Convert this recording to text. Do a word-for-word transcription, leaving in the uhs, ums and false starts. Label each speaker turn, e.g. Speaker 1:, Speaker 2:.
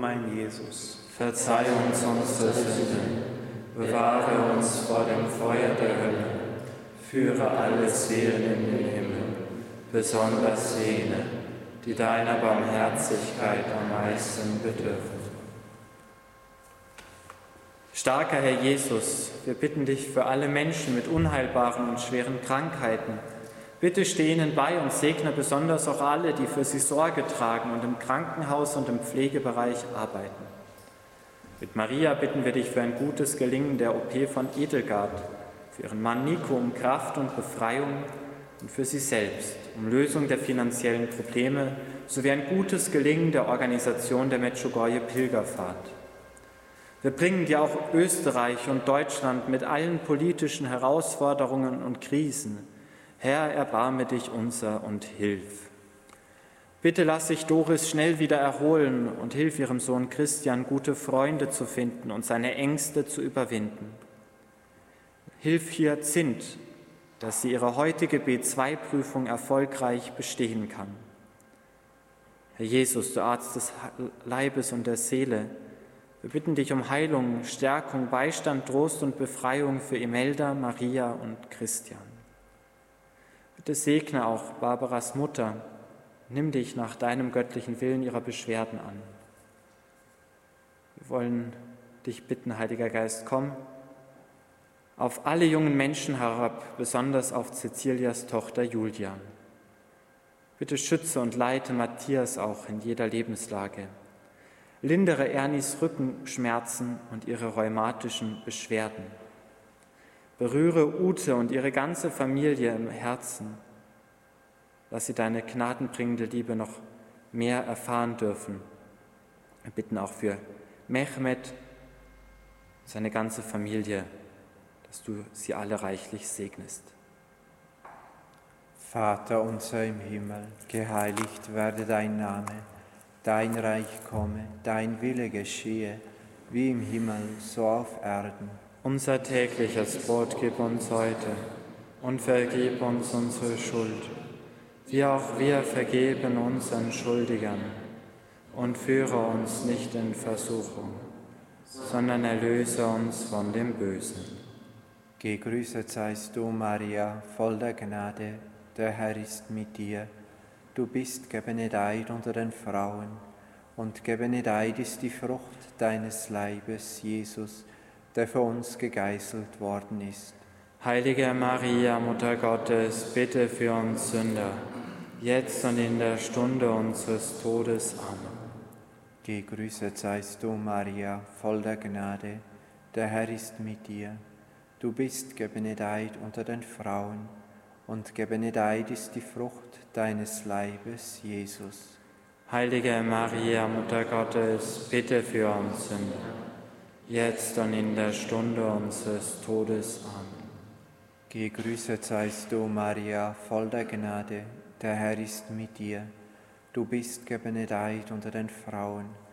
Speaker 1: mein Jesus.
Speaker 2: Verzeih uns unsere Sünden, bewahre uns vor dem Feuer der Hölle, führe alle Seelen in den Himmel, besonders jene, die deiner Barmherzigkeit am meisten bedürfen. Starker Herr Jesus, wir bitten dich für alle Menschen mit unheilbaren und schweren Krankheiten. Bitte steh ihnen bei und segne besonders auch alle, die für sie Sorge tragen und im Krankenhaus und im Pflegebereich arbeiten. Mit Maria bitten wir dich für ein gutes Gelingen der O P von Edelgard, für ihren Mann Nico um Kraft und Befreiung und für sie selbst um Lösung der finanziellen Probleme sowie ein gutes Gelingen der Organisation der Medjugorje Pilgerfahrt. Wir bringen dir auch Österreich und Deutschland mit allen politischen Herausforderungen und Krisen. Herr, erbarme dich unser und hilf. Bitte lass sich Doris schnell wieder erholen und hilf ihrem Sohn Christian, gute Freunde zu finden und seine Ängste zu überwinden. Hilf Hyazinth, dass sie ihre heutige B zwei Prüfung erfolgreich bestehen kann. Herr Jesus, du Arzt des Leibes und der Seele, wir bitten dich um Heilung, Stärkung, Beistand, Trost und Befreiung für Imelda, Maria und Christian. Bitte segne auch Barbaras Mutter, nimm dich nach deinem göttlichen Willen ihrer Beschwerden an. Wir wollen dich bitten, Heiliger Geist, komm auf alle jungen Menschen herab, besonders auf Cecilias Tochter Julia. Bitte schütze und leite Matthias auch in jeder Lebenslage. Lindere Ernis Rückenschmerzen und ihre rheumatischen Beschwerden. Berühre Ute und ihre ganze Familie im Herzen. Lass sie deine gnadenbringende Liebe noch mehr erfahren dürfen. Wir bitten auch für Mehmet und seine ganze Familie, dass du sie alle reichlich segnest.
Speaker 3: Vater unser im Himmel, geheiligt werde dein Name. Dein Reich komme, dein Wille geschehe, wie im Himmel, so auf Erden.
Speaker 2: Unser tägliches Brot gib uns heute und vergib uns unsere Schuld, wie auch wir vergeben unseren Schuldigern. Und führe uns nicht in Versuchung, sondern erlöse uns von dem Bösen.
Speaker 3: Gegrüßet seist du, Maria, voll der Gnade, der Herr ist mit dir. Du bist gebenedeit unter den Frauen, und gebenedeit ist die Frucht deines Leibes, Jesus, der für uns gegeißelt worden ist.
Speaker 2: Heilige Maria, Mutter Gottes, bitte für uns Sünder, jetzt und in der Stunde unseres Todes. Amen.
Speaker 3: Gegrüßet seist du, Maria, voll der Gnade, der Herr ist mit dir. Du bist gebenedeit unter den Frauen, und gebenedeit ist die Frucht deines Leibes, Jesus.
Speaker 2: Heilige Maria, Mutter Gottes, bitte für uns Sünder, jetzt und in der Stunde unseres Todes. Amen.
Speaker 3: Gegrüßet seist du, Maria, voll der Gnade, der Herr ist mit dir. Du bist gebenedeit unter den Frauen,